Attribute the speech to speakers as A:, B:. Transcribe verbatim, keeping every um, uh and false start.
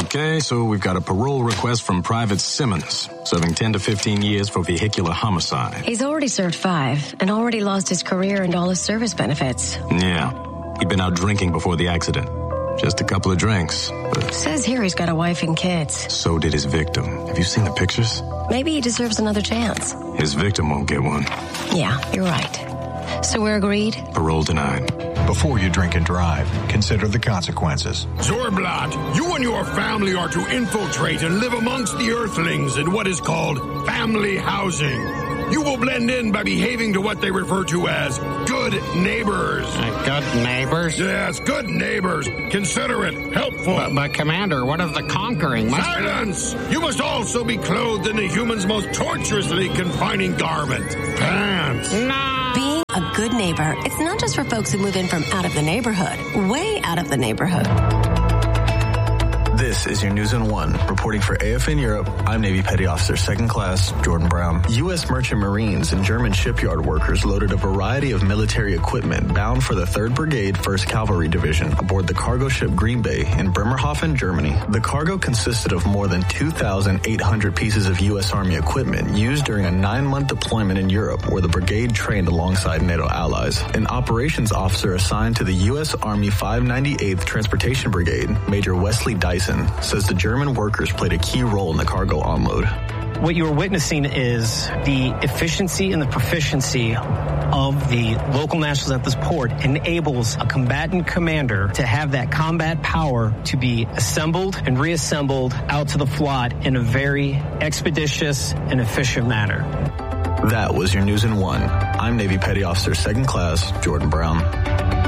A: Okay, so we've got a parole request from Private Simmons, serving ten to fifteen years for vehicular homicide.
B: He's already served five and already lost his career and all his service benefits.
A: Yeah, he'd been out drinking before the accident. Just a couple of drinks, but...
B: Says here he's got a wife and kids.
A: So did his victim. Have you seen the pictures?
B: Maybe he deserves another chance.
A: His victim won't get one.
B: Yeah, you're right. So we're agreed?
A: Parole denied.
C: Before you drink and drive, consider the consequences.
D: Zorblat, you and your family are to infiltrate and live amongst the Earthlings in what is called family housing. You will blend in by behaving to what they refer to as good neighbors.
E: Uh, good neighbors?
D: Yes, good neighbors. Consider it helpful.
E: But, but Commander, what of the conquering? Must
D: Silence! Be... You must also be clothed in the human's most tortuously confining garment. Pants.
E: No!
B: Being a good neighbor, it's not just for folks who move in from out of the neighborhood. Way out of the neighborhood.
F: This is your News in One. Reporting for A F N Europe, I'm Navy Petty Officer Second Class Jordan Brown. U S merchant marines and German shipyard workers loaded a variety of military equipment bound for the third Brigade, first Cavalry Division aboard the cargo ship Green Bay in Bremerhaven, Germany. The cargo consisted of more than two thousand eight hundred pieces of U S Army equipment used during a nine-month deployment in Europe where the brigade trained alongside NATO allies. An operations officer assigned to the U S Army five ninety-eighth Transportation Brigade, Major Wesley Dyson, says the German workers played a key role in the cargo unload.
G: What you are witnessing is the efficiency and the proficiency of the local nationals at this port enables a combatant commander to have that combat power to be assembled and reassembled out to the flotte in a very expeditious and efficient manner.
F: That was your News in One. I'm Navy Petty Officer Second Class Jordan Brown.